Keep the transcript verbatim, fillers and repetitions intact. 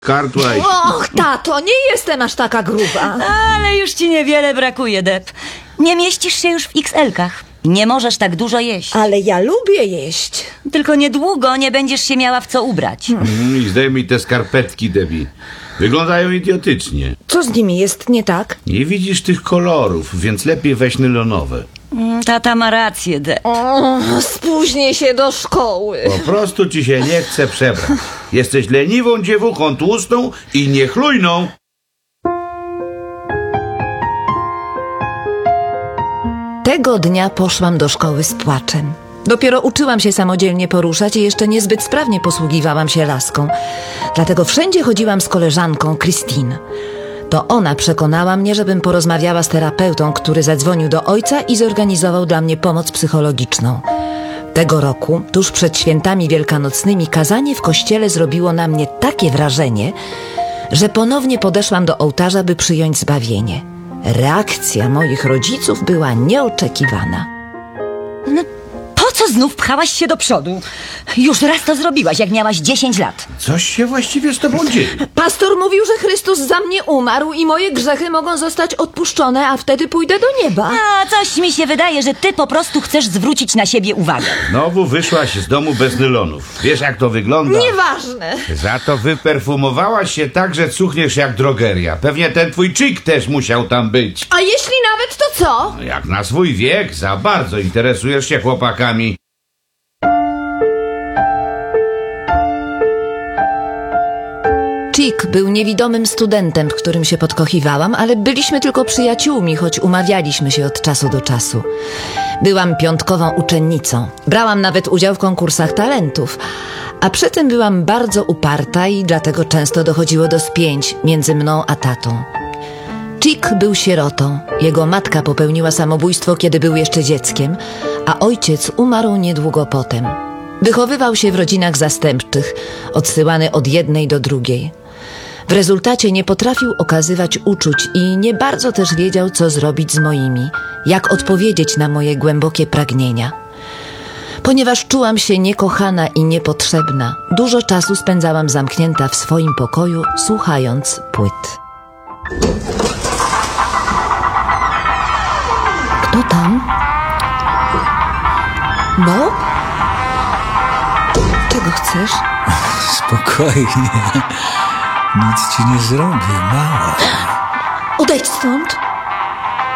Kartła i... Och, tato, nie jestem aż taka gruba. Ale już ci niewiele brakuje, Deb. Nie mieścisz się już w iks elkach. Nie możesz tak dużo jeść. Ale ja lubię jeść. Tylko niedługo nie będziesz się miała w co ubrać. Mm, I zdejmij te skarpetki, Debbie. Wyglądają idiotycznie. Co z nimi jest nie tak? Nie widzisz tych kolorów, więc lepiej weź nylonowe. Mm, Tata ma rację, Deb. O, spóźnię się do szkoły. Po prostu ci się nie chce przebrać. Jesteś leniwą dziewuchą, tłustą i niechlujną. Tego dnia poszłam do szkoły z płaczem. Dopiero uczyłam się samodzielnie poruszać i jeszcze niezbyt sprawnie posługiwałam się laską. Dlatego wszędzie chodziłam z koleżanką Christine. To ona przekonała mnie, żebym porozmawiała z terapeutą, który zadzwonił do ojca i zorganizował dla mnie pomoc psychologiczną. Tego roku, tuż przed świętami wielkanocnymi, kazanie w kościele zrobiło na mnie takie wrażenie, że ponownie podeszłam do ołtarza, by przyjąć zbawienie. Reakcja moich rodziców była nieoczekiwana. No, po co znów pchałaś się do przodu? Już raz to zrobiłaś, jak miałaś dziesięć lat. Coś się właściwie z tobą dzieje. Pastor mówił, że Chrystus za mnie umarł i moje grzechy mogą zostać odpuszczone, a wtedy pójdę do nieba. A coś mi się wydaje, że ty po prostu chcesz zwrócić na siebie uwagę. Znowu wyszłaś z domu bez nylonów. Wiesz, jak to wygląda? Nieważne. Za to wyperfumowałaś się tak, że cuchniesz jak drogeria. Pewnie ten twój chick też musiał tam być. A jeśli nawet, to co? No jak na swój wiek, za bardzo interesujesz się chłopakami. Chick był niewidomym studentem, w którym się podkochiwałam, ale byliśmy tylko przyjaciółmi, choć umawialiśmy się od czasu do czasu. Byłam piątkową uczennicą. Brałam nawet udział w konkursach talentów. A przy tym byłam bardzo uparta i dlatego często dochodziło do spięć między mną a tatą. Chick był sierotą. Jego matka popełniła samobójstwo, kiedy był jeszcze dzieckiem, a ojciec umarł niedługo potem. Wychowywał się w rodzinach zastępczych, odsyłany od jednej do drugiej. W rezultacie nie potrafił okazywać uczuć i nie bardzo też wiedział, co zrobić z moimi, jak odpowiedzieć na moje głębokie pragnienia. Ponieważ czułam się niekochana i niepotrzebna, dużo czasu spędzałam zamknięta w swoim pokoju, słuchając płyt. Kto tam? Bob? Czego chcesz? Spokojnie. Nic ci nie zrobię, mała. Odejdź stąd.